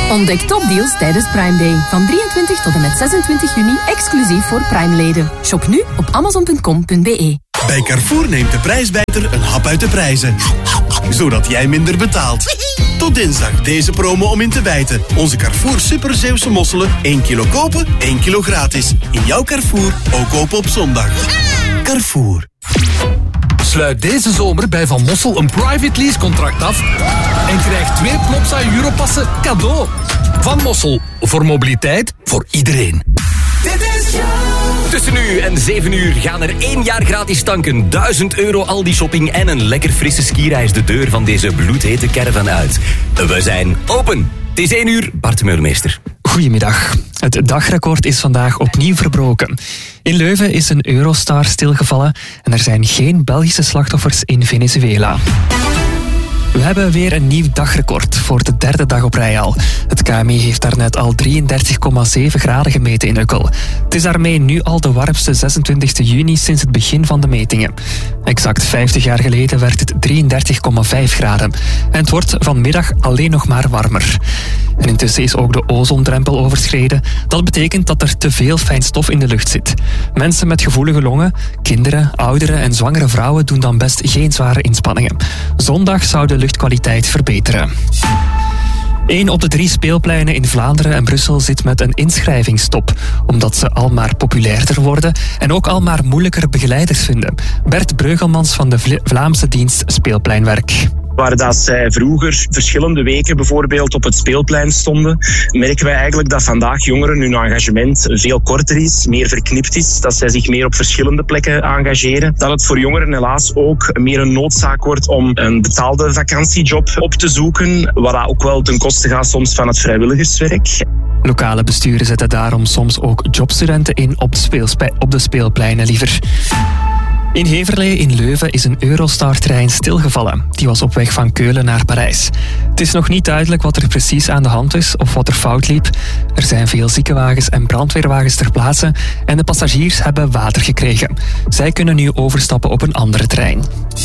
Ontdek topdeals tijdens Prime Day. Van 23 tot en met 26 juni exclusief voor Prime-leden. Shop nu op amazon.com.be. Bij Carrefour neemt de prijsbijter een hap uit de prijzen. Zodat jij minder betaalt. Tot dinsdag deze promo om in te bijten. Onze Carrefour Super Zeeuwse mosselen. 1 kilo kopen, 1 kilo gratis. In jouw Carrefour, ook open op zondag. Carrefour. Sluit deze zomer bij Van Mossel een private lease contract af en krijg 2 Plopsa Europassen cadeau. Van Mossel, voor mobiliteit, voor iedereen. Tussen nu en 7 uur gaan er 1 jaar gratis tanken, €1000 Aldi shopping en een lekker frisse skireis de deur van deze bloedhete caravan uit. We zijn open. Het is 1 uur, Bart de Meulemeester. Goedemiddag. Het dagrecord is vandaag opnieuw verbroken. In Leuven is een Eurostar stilgevallen en er zijn geen Belgische slachtoffers in Venezuela. We hebben weer een nieuw dagrecord voor de 3e dag op rij al. Het KMI heeft daarnet al 33,7 graden gemeten in Ukkel. Het is daarmee nu al de warmste 26 juni sinds het begin van de metingen. Exact 50 jaar geleden werd het 33,5 graden. En het wordt vanmiddag alleen nog maar warmer. En intussen is ook de ozondrempel overschreden. Dat betekent dat er te veel fijn stof in de lucht zit. Mensen met gevoelige longen, kinderen, ouderen en zwangere vrouwen doen dan best geen zware inspanningen. Zondag zou de luchtkwaliteit verbeteren. 1 op de 3 speelpleinen in Vlaanderen en Brussel zit met een inschrijvingsstop, omdat ze al maar populairder worden en ook al maar moeilijker begeleiders vinden. Bert Breugelmans van de Vlaamse dienst Speelpleinwerk. Waar dat zij vroeger verschillende weken bijvoorbeeld op het speelplein stonden, merken wij eigenlijk dat vandaag jongeren hun engagement veel korter is, meer verknipt is, dat zij zich meer op verschillende plekken engageren. Dat het voor jongeren helaas ook meer een noodzaak wordt om een betaalde vakantiejob op te zoeken, wat ook wel ten koste gaat soms van het vrijwilligerswerk. Lokale besturen zetten daarom soms ook jobstudenten in op de speelpleinen liever. In Heverlee in Leuven is een Eurostar-trein stilgevallen. Die was op weg van Keulen naar Parijs. Het is nog niet duidelijk wat er precies aan de hand is of wat er fout liep. Er zijn veel ziekenwagens en brandweerwagens ter plaatse en de passagiers hebben water gekregen. Zij kunnen nu overstappen op een andere trein.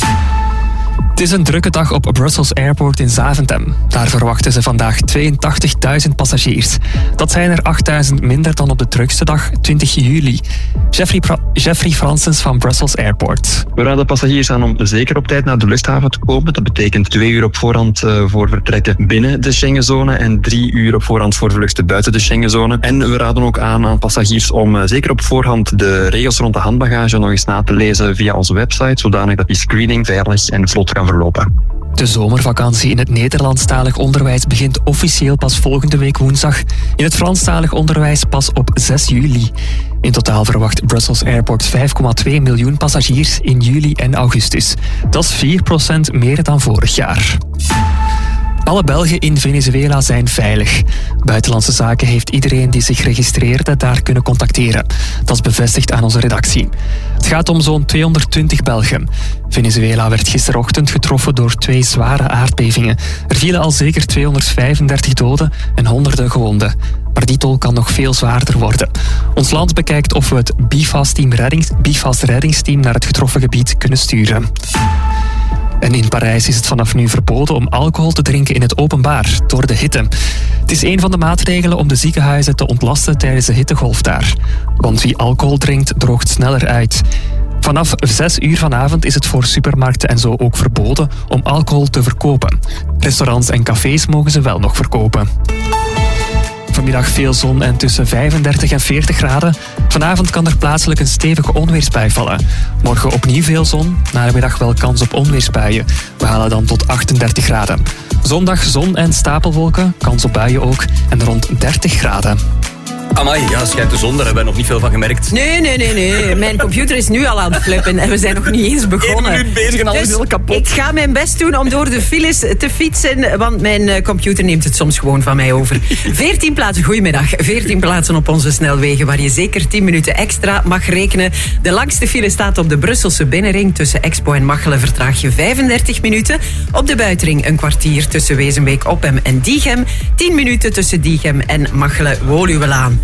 Het is een drukke dag op Brussels Airport in Zaventem. Daar verwachten ze vandaag 82.000 passagiers. Dat zijn er 8.000 minder dan op de drukste dag, 20 juli. Jeffrey Francis van Brussels Airport. We raden passagiers aan om zeker op tijd naar de luchthaven te komen. Dat betekent 2 uur op voorhand voor vertrekken binnen de Schengenzone en 3 uur op voorhand voor vluchten buiten de Schengenzone. En we raden ook aan passagiers om zeker op voorhand de regels rond de handbagage nog eens na te lezen via onze website, zodanig dat die screening veilig en vlot kan verlopen. De zomervakantie in het Nederlandstalig onderwijs begint officieel pas volgende week woensdag. In het Franstalig onderwijs pas op 6 juli. In totaal verwacht Brussels Airport 5,2 miljoen passagiers in juli en augustus. Dat is 4% meer dan vorig jaar. Alle Belgen in Venezuela zijn veilig. Buitenlandse Zaken heeft iedereen die zich registreerde daar kunnen contacteren. Dat is bevestigd aan onze redactie. Het gaat om zo'n 220 Belgen. Venezuela werd gisterochtend getroffen door 2 zware aardbevingen. Er vielen al zeker 235 doden en honderden gewonden. Maar die tol kan nog veel zwaarder worden. Ons land bekijkt of we het BIFAS reddingsteam naar het getroffen gebied kunnen sturen. En in Parijs is het vanaf nu verboden om alcohol te drinken in het openbaar, door de hitte. Het is een van de maatregelen om de ziekenhuizen te ontlasten tijdens de hittegolf daar. Want wie alcohol drinkt, droogt sneller uit. Vanaf 6 uur vanavond is het voor supermarkten en zo ook verboden om alcohol te verkopen. Restaurants en cafés mogen ze wel nog verkopen. Vanmiddag veel zon en tussen 35 en 40 graden. Vanavond kan er plaatselijk een stevige onweersbui vallen. Morgen opnieuw veel zon, na de middag wel kans op onweersbuien. We halen dan tot 38 graden. Zondag zon en stapelwolken, kans op buien ook, en rond 30 graden. Amai, ja, schijnt de zon, daar hebben we nog niet veel van gemerkt. Nee. Mijn computer is nu al aan het flippen en we zijn nog niet eens begonnen. 1 minuut bezig en alles is al kapot. Ik ga mijn best doen om door de files te fietsen, want mijn computer neemt het soms gewoon van mij over. 14 plaatsen, goedemiddag. 14 plaatsen op onze snelwegen waar je zeker 10 minuten extra mag rekenen. De langste file staat op de Brusselse binnenring. Tussen Expo en Machelen vertraag je 35 minuten. Op de buitenring een kwartier tussen Wezenbeek, Oppem en Diegem. 10 minuten tussen Diegem en Machelen-Woluwelaan.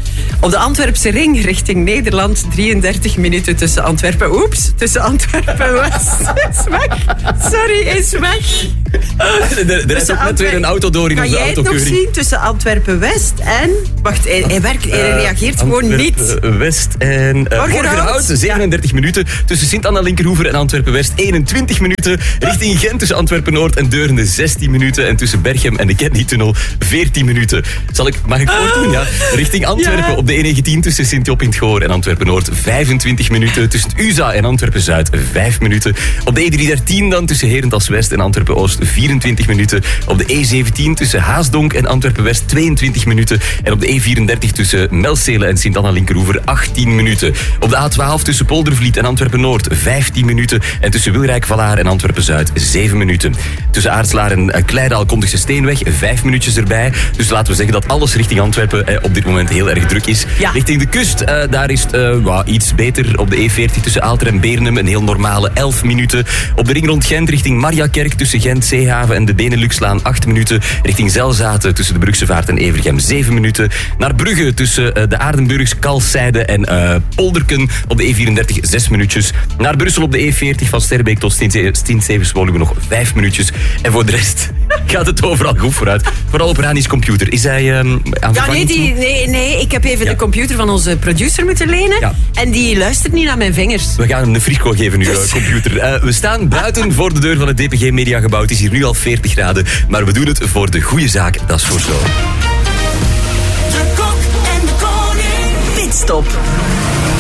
Op de Antwerpse ring richting Nederland 33 minuten tussen Antwerpen. Oeps, tussen Antwerpen West. Is weg. Sorry, is weg. Er is ook net weer een auto door in onze autokeuring. Kan jij het nog zien tussen Antwerpen West en... Wacht, hij reageert gewoon niet. West en Borgerhout, 37 minuten. Tussen Sint-Anna-Linkerhoever en Antwerpen-West 21 minuten. Richting Gent tussen Antwerpen-Noord en Deurne 16 minuten. En tussen Berchem en de Kentney-tunnel 14 minuten. Mag ik voortdoen? Ja. Richting Antwerpen op de E19 tussen Sint-Job in het Goor en Antwerpen-Noord 25 minuten. Tussen USA en Antwerpen-Zuid 5 minuten. Op de E313 dan tussen Herentals-West en Antwerpen-Oost 24 minuten. Op de E17 tussen Haasdonk en Antwerpen-West 22 minuten. En op de E34 tussen Melcele en Sint-Anna-Linkerhoever 18 minuten. Op de A12 tussen Poldervliet en Antwerpen-Noord 15 minuten. En tussen Wilrijk-Vallaar en Antwerpen-Zuid 7 minuten. Tussen Aartslaar en Kleidaal-Kontigse Steenweg 5 minuutjes erbij. Dus laten we zeggen dat alles richting Antwerpen op dit moment heel erg druk is. Ja. Richting de kust, daar is het iets beter. Op de E40 tussen Aalter en Beernem een heel normale 11 minuten. Op de ring rond Gent richting Mariakerk tussen Gent, Zeehaven en de Beneluxlaan 8 minuten. Richting Zelzaten tussen de Brugse Vaart en Evergem 7 minuten. Naar Brugge tussen de Aardenburgs, Kalszijde en Polderken op de E34 6 minuutjes. Naar Brussel op de E40 van Sterbeek tot Stint-Stevens-Woluwe nog 5 minuutjes. En voor de rest gaat het overal goed vooruit. Vooral op Rani's computer. Is hij aan vervanging toe? Nee, ik heb even de computer van onze producer moeten lenen. Ja. En die luistert niet naar mijn vingers. We gaan hem een frisco geven nu, computer. We staan buiten voor de deur van het DPG Mediagebouw. Het is hier nu al 40 graden. Maar we doen het voor de goede zaak. Dat is voor zo. De Kok en de Koning. Pitstop.